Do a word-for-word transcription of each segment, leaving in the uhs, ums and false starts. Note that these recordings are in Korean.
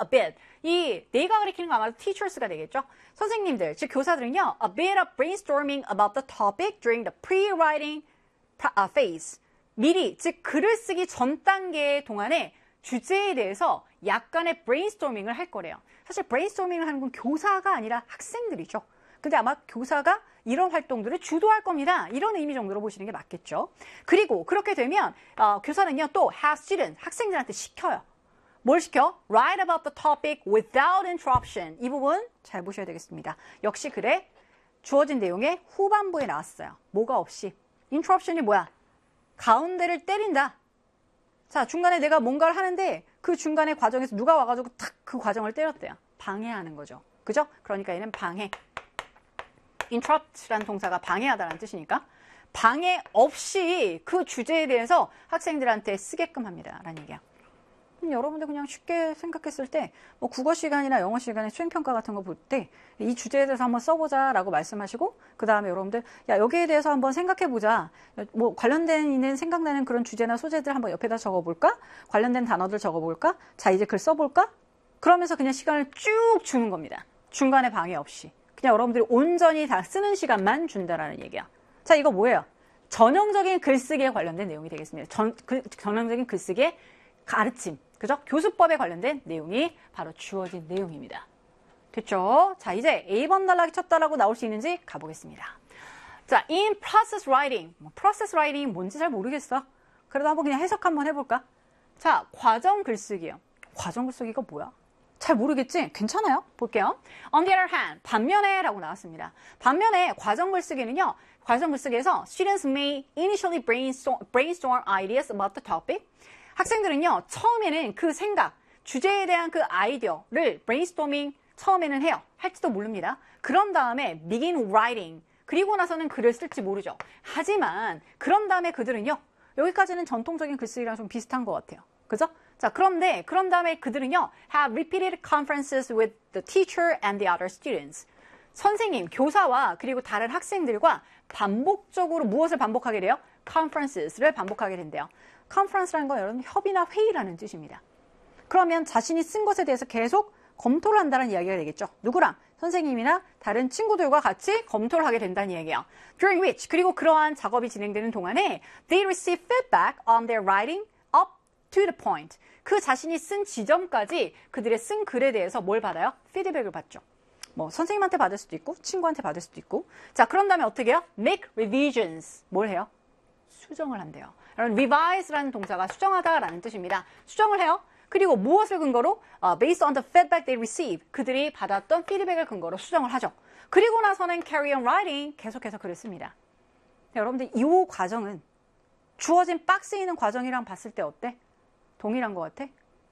a bit. 이 내가 가리키는 거 아마도 teachers가 되겠죠. 선생님들, 즉 교사들은요. A bit of brainstorming about the topic during the pre-writing phase. 미리, 즉 글을 쓰기 전 단계 동안에 주제에 대해서 약간의 브레인스토밍을 할 거래요. 사실 브레인스토밍을 하는 건 교사가 아니라 학생들이죠. 근데 아마 교사가 이런 활동들을 주도할 겁니다. 이런 의미 정도로 보시는 게 맞겠죠. 그리고 그렇게 되면 어, 교사는요 또 have students, 학생들한테 시켜요. 뭘 시켜? Write about the topic without interruption. 이 부분 잘 보셔야 되겠습니다. 역시 글에 주어진 내용의 후반부에 나왔어요. 뭐가 없이. interruption이 뭐야? 가운데를 때린다. 자, 중간에 내가 뭔가를 하는데 그 중간에 과정에서 누가 와가지고 탁 그 과정을 때렸대요. 방해하는 거죠. 그죠? 그러니까 얘는 방해. interrupt라는 동사가 방해하다라는 뜻이니까 방해 없이 그 주제에 대해서 학생들한테 쓰게끔 합니다. 라는 얘기야. 여러분들 그냥 쉽게 생각했을 때 뭐 국어 시간이나 영어 시간에 수행평가 같은 거 볼 때 이 주제에 대해서 한번 써보자 라고 말씀하시고 그 다음에 여러분들 야 여기에 대해서 한번 생각해보자. 뭐 관련된 있는 생각나는 그런 주제나 소재들 한번 옆에다 적어볼까? 관련된 단어들 적어볼까? 자 이제 글 써볼까? 그러면서 그냥 시간을 쭉 주는 겁니다. 중간에 방해 없이. 그냥 여러분들이 온전히 다 쓰는 시간만 준다라는 얘기야. 자 이거 뭐예요? 전형적인 글쓰기에 관련된 내용이 되겠습니다. 전, 그, 전형적인 글쓰기의 가르침. 그죠? 교수법에 관련된 내용이 바로 주어진 내용입니다. 됐죠? 자, 이제 에이 번 단락이 첫 단락으로 나올 수 있는지 가보겠습니다. 자, in process writing. 뭐, process writing 뭔지 잘 모르겠어. 그래도 한번 그냥 해석 한번 해볼까? 자, 과정 글쓰기요. 과정 글쓰기가 뭐야? 잘 모르겠지? 괜찮아요? 볼게요. On the other hand, 반면에 라고 나왔습니다. 반면에 과정 글쓰기는요. 과정 글쓰기에서 students may initially brainstorm, brainstorm ideas about the topic. 학생들은요, 처음에는 그 생각, 주제에 대한 그 아이디어를 브레인스토밍 처음에는 해요. 할지도 모릅니다. 그런 다음에 begin writing. 그리고 나서는 글을 쓸지 모르죠. 하지만 그런 다음에 그들은요, 여기까지는 전통적인 글쓰기랑 좀 비슷한 것 같아요. 그죠? 자, 그런데 그런 다음에 그들은요, have repeated conferences with the teacher and the other students. 선생님, 교사와 그리고 다른 학생들과 반복적으로 무엇을 반복하게 돼요? conferences를 반복하게 된대요. 컨퍼런스라는 건 여러분 협의나 회의라는 뜻입니다. 그러면 자신이 쓴 것에 대해서 계속 검토를 한다는 이야기가 되겠죠. 누구랑? 선생님이나 다른 친구들과 같이 검토를 하게 된다는 이야기예요. During which, 그리고 그러한 작업이 진행되는 동안에 they receive feedback on their writing up to the point. 그 자신이 쓴 지점까지 그들의 쓴 글에 대해서 뭘 받아요? 피드백을 받죠. 뭐 선생님한테 받을 수도 있고 친구한테 받을 수도 있고. 자, 그런 다음에 어떻게 해요? Make revisions. 뭘 해요? 수정을 한대요. revise라는 동사가 수정하다라는 뜻입니다. 수정을 해요. 그리고 무엇을 근거로? Uh, based on the feedback they receive. 그들이 받았던 피드백을 근거로 수정을 하죠. 그리고 나서는 carry on writing. 계속해서 글을 씁니다. 여러분들 이 과정은 주어진 박스에 있는 과정이랑 봤을 때 어때? 동일한 것 같아?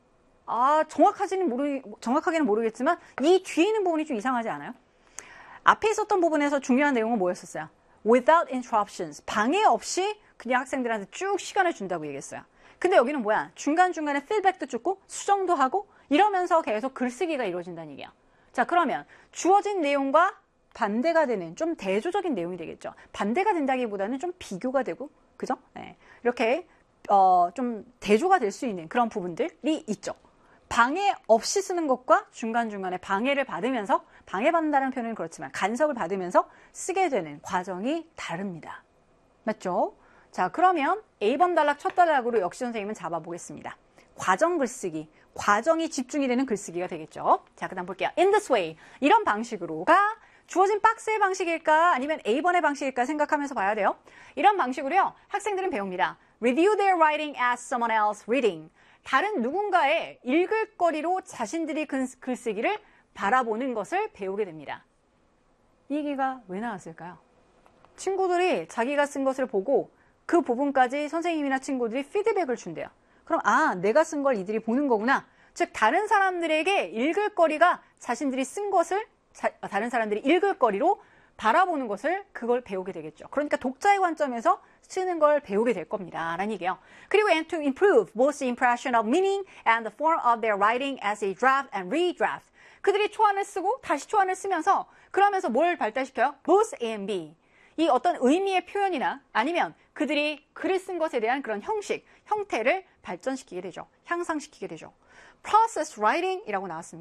아, 정확하지는 모르, 정확하게는 모르겠지만 이 뒤에 있는 부분이 좀 이상하지 않아요? 앞에 있었던 부분에서 중요한 내용은 뭐였었어요? Without interruptions. 방해 없이 그냥 학생들한테 쭉 시간을 준다고 얘기했어요. 근데 여기는 뭐야? 중간중간에 피드백도 주고 수정도 하고 이러면서 계속 글쓰기가 이루어진다는 얘기야. 자, 그러면 주어진 내용과 반대가 되는 좀 대조적인 내용이 되겠죠. 반대가 된다기보다는 좀 비교가 되고, 그죠? 네. 이렇게 어, 좀 대조가 될 수 있는 그런 부분들이 있죠. 방해 없이 쓰는 것과 중간중간에 방해를 받으면서, 방해받는다는 표현은 그렇지만 간섭을 받으면서 쓰게 되는 과정이 다릅니다. 맞죠? 자, 그러면 에이 번 단락 첫 단락으로 역시 선생님은 잡아보겠습니다. 과정 글쓰기, 과정이 집중이 되는 글쓰기가 되겠죠. 자, 그 다음 볼게요. In this way, 이런 방식으로가 주어진 박스의 방식일까 아니면 에이 번의 방식일까 생각하면서 봐야 돼요. 이런 방식으로요, 학생들은 배웁니다. Review their writing as someone else reading. 다른 누군가의 읽을 거리로 자신들이 글, 글쓰기를 바라보는 것을 배우게 됩니다. 이 얘기가 왜 나왔을까요? 친구들이 자기가 쓴 것을 보고 그 부분까지 선생님이나 친구들이 피드백을 준대요. 그럼 아, 내가 쓴 걸 이들이 보는 거구나. 즉 다른 사람들에게 읽을 거리가 자신들이 쓴 것을 자, 다른 사람들이 읽을 거리로 바라보는 것을 그걸 배우게 되겠죠. 그러니까 독자의 관점에서 쓰는 걸 배우게 될 겁니다. 라는 얘기예요. 그리고 and to improve both the impression of meaning and the form of their writing as a draft and redraft. 그들이 초안을 쓰고 다시 초안을 쓰면서 그러면서 뭘 발달시켜요? both A and B. 이 어떤 의미의 표현이나 아니면 그들이 글을 쓴 것에 대한 그런 형식, 형태를 발전시키게 되죠. 향상시키게 되죠. process writing이라고 나왔습니다.